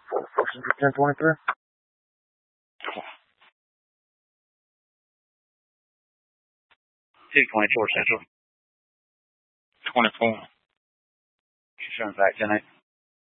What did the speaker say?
1023. 224 Central. 24. She's running back 10-8.